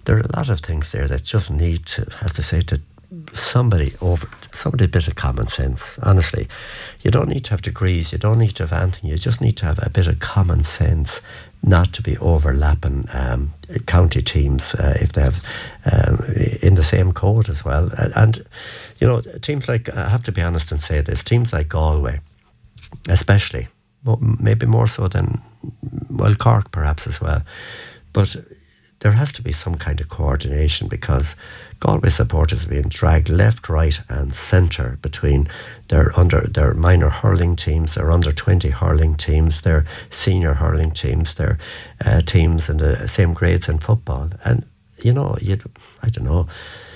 there are a lot of things there that just need to, have to say to somebody a bit of common sense. Honestly, you don't need to have degrees, you don't need to have anything, you just need to have a bit of common sense, not to be overlapping county teams if they have in the same code as well. And you know, teams like, I have to be honest and say this, teams like Galway especially, maybe more so than, well, Cork perhaps as well, but there has to be some kind of coordination, because Galway supporters are being dragged left, right and centre between their minor hurling teams, their under-20 hurling teams, their senior hurling teams, their teams in the same grades in football. And, you know, I don't know,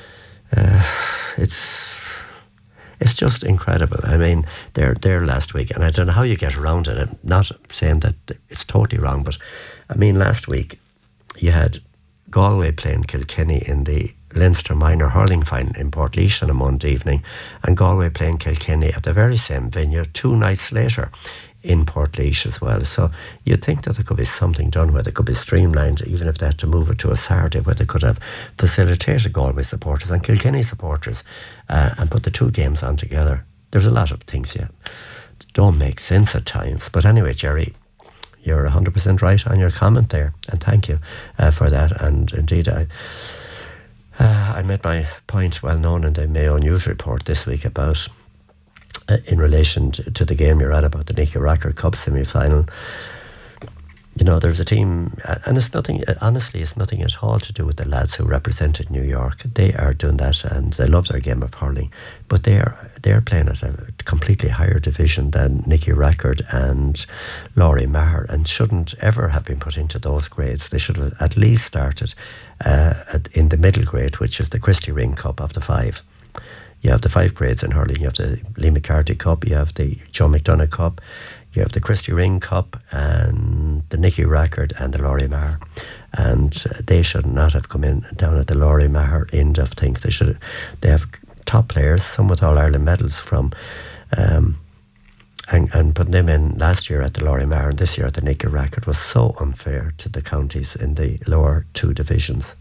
it's just incredible. I mean, they're there last week, and I don't know how you get around it. I'm not saying that it's totally wrong, but I mean, last week you had Galway playing Kilkenny in the Leinster Minor Hurling Final in Portlaoise on a Monday evening, and Galway playing Kilkenny at the very same venue 2 nights later in Portlaoise as well. So you'd think that there could be something done where they could be streamlined, even if they had to move it to a Saturday, where they could have facilitated Galway supporters and Kilkenny supporters and put the 2 games on together. There's a lot of things that don't make sense at times. But anyway, Jerry, you're 100% right on your comment there, and thank you for that. And indeed, I made my point well known in the Mayo News report this week about, in relation to the game you're at, about the Nicky Rackard Cup semi-final. You know, there's a team, and it's nothing, honestly, it's nothing at all to do with the lads who represented New York. They are doing that, and they love their game of hurling, but they're playing at a completely higher division than Nicky Rackard and Laurie Maher, and shouldn't ever have been put into those grades. They should have at least started in the middle grade, which is the Christy Ring Cup of the 5. You have the 5 grades in hurling. You have the Lee McCarthy Cup, you have the Joe McDonagh Cup, you have the Christy Ring Cup, and the Nicky Rackard and the Laurie Maher. And they should not have come in down at the Laurie Maher end of things. They have top players, some with All-Ireland medals from, and putting them in last year at the Laurie Maher and this year at the Nicky Rackard was so unfair to the counties in the lower 2 divisions.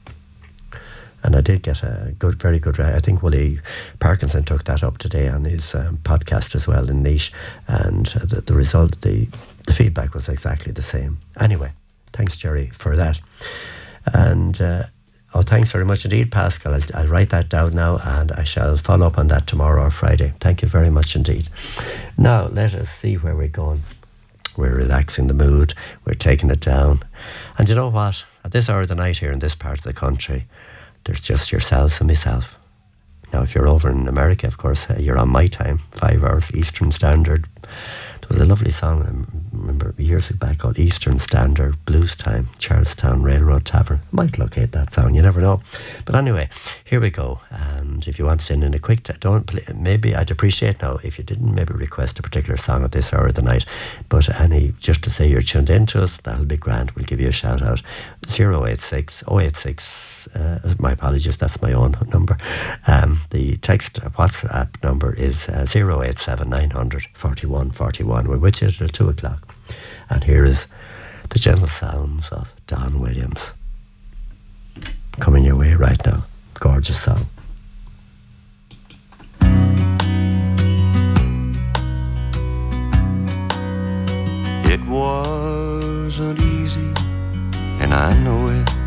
And I did get a very good, I think Willie Parkinson took that up today on his podcast as well in Niche, and the result, the feedback was exactly the same. Anyway, thanks, Jerry, for that. And thanks very much indeed, Pascal. I'll write that down now, and I shall follow up on that tomorrow or Friday. Thank you very much indeed. Now, let us see where we're going. We're relaxing the mood, we're taking it down. And you know what? At this hour of the night here in this part of the country, there's just yourselves and myself. Now, if you're over in America, of course, you're on my time, 5 hours Eastern Standard. There was a lovely song, I remember years back, called Eastern Standard Blues Time, Charlestown Railroad Tavern. I might locate that song, you never know. But anyway, here we go. And if you want to send in a quick, maybe I'd appreciate now if you didn't maybe request a particular song at this hour of the night, but just to say you're tuned in to us, that'll be grand. We'll give you a shout out. 086 my apologies, that's my own number. The text WhatsApp number is 087 900 41 41. We're with you till 2 o'clock. And here is the gentle sounds of Don Williams coming your way right now. Gorgeous song. It wasn't easy, and I know it.